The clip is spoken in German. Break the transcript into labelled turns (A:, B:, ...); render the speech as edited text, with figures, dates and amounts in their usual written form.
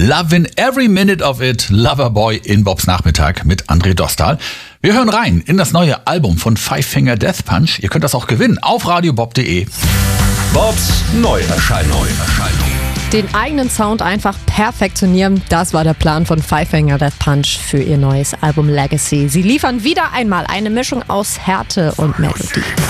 A: Lovin' Every Minute of It, Loverboy in Bobs Nachmittag mit André Dostal. Wir hören rein in das neue Album von Five Finger Death Punch. Ihr könnt das auch gewinnen auf radiobob.de.
B: Bobs Neuerscheinung.
C: Den eigenen Sound einfach perfektionieren, das war der Plan von Five Finger Death Punch für ihr neues Album Legacy. Sie liefern wieder einmal eine Mischung aus Härte und Melodie.